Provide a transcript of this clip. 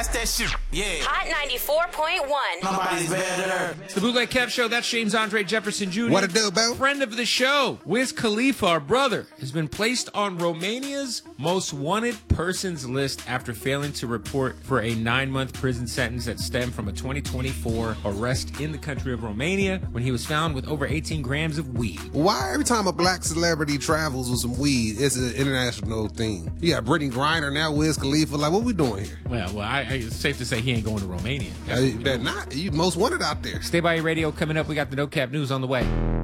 That's that shit. Yeah. Hot 94.1. Nobody's better. It's the Bootleg Kev Show. That's James Andre Jefferson Jr. What it do, Bo? Friend of the show, Wiz Khalifa, our brother, has been placed on Romania's most wanted persons list after failing to report for a 9-month prison sentence that stemmed from a 2024 arrest in the country of Romania when he was found with over 18 grams of weed. Why every time a black celebrity travels with some weed, it's an international thing? You got Brittany Griner, now Wiz Khalifa. Like, what we doing here? Well, it's safe to say he ain't going to Romania. They're not. You most wanted out there. Stay by your radio. Coming up, we got the No Cap News on the way.